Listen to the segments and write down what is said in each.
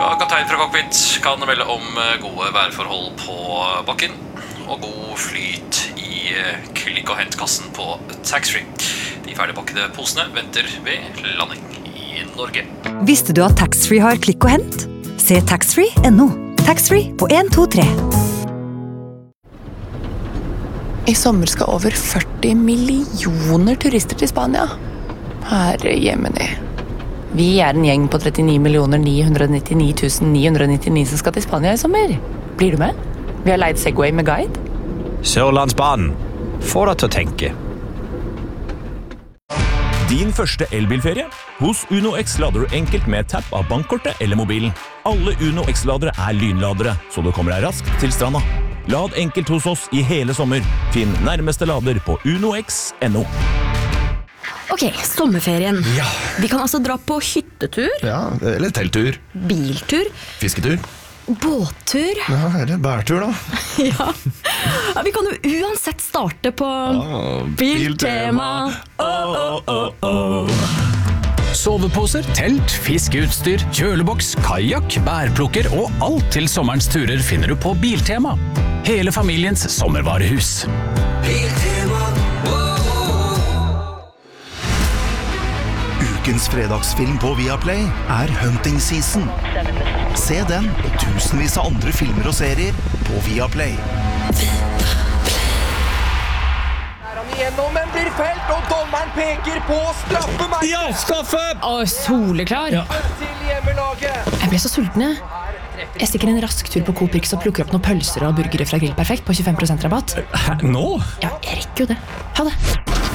Ja, kaptein fra cockpit kan melde om gode værforhold på bakken og god flyt i klikk- og hentkassen på taxfree. De ferdigpakkede posene venter ved landing i Norge. Visste du at taxfree har klikk og hent? Se taxfree.no. Taxfree på 1, 2, 3. I sommer skal over 40 millioner turister til Spania. Herre jemini. Vi en gjeng på 39.999.999 som skal til Spania i sommer. Blir du med? Vi har leid Segway med guide. Sørlandsbanen. Få deg til å tenke. Din første elbilferie? Hos Uno X lader du enkelt med tapp av bankkortet eller mobilen. Alle Uno X-ladere ladere, så du kommer deg raskt til stranda. Lad enkelt hos oss i hele sommer. Finn nærmeste lader på unox.no. Ok, sommerferien. Ja. Vi kan altså dra på hyttetur, Ja, eller telttur, biltur, fisketur, båttur. ja, eller bærtur da. Ja. Ja, vi kan jo uansett starte på Biltema. Soveposer, telt, fiskeutstyr, kjøleboks, kajak, bærplukker og alt til sommerens turer finner du på Biltema. Hele familiens sommervarehus. Ukens fredagsfilm på Viaplay Hunting Season. Se den og tusenvis av andre filmer og serier på Viaplay. Igjennom, men blir felt, og dommeren peker på straffemerket. Ja, straffe! Soleklar. Til hjemmelaget. Jeg ble så sulten, jeg. Jeg stikker en rask tur på Coop Rix og plukker opp noen pølser og burgere fra Grill Perfekt på 25% rabatt. Hæ, nå? Ja, jeg rekker jo det. Ha det.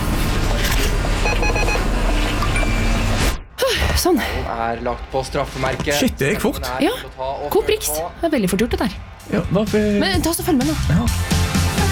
Sånn. Lagt på straffemerket. Shit, det gikk fort. Ja, Coop Rix. Det veldig fort gjort det der. Ja, hva for... Men ta så følg med nå. Ja.